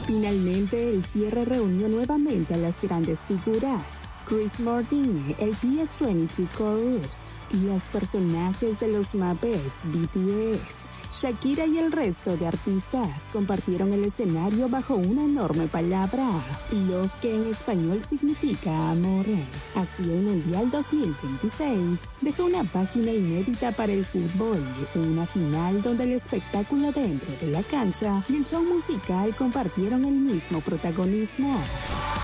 Finalmente, el cierre reunió nuevamente a las grandes figuras. Chris Martin, el PS22 Chorus, los personajes de los Muppets, BTS, Shakira y el resto de artistas compartieron el escenario bajo una enorme palabra, Love, que en español significa amor. Así el Mundial 2026 dejó una página inédita para el fútbol, una final donde el espectáculo dentro de la cancha y el show musical compartieron el mismo protagonismo.